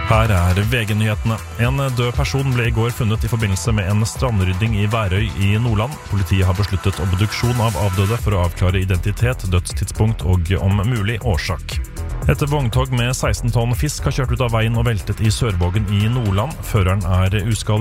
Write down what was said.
Her VG-nyhetene. En død person ble I går funnet I forbindelse med en strandrydding I Værøy I Nordland. Politiet har besluttet obduksjon av avdøde for å avklare identitet, dødstidspunkt og om mulig årsak. Et vogntog med 16 tonn fisk har kjørt ut av veien og veltet I Sørvågen I Nordland. Føreren uskadet.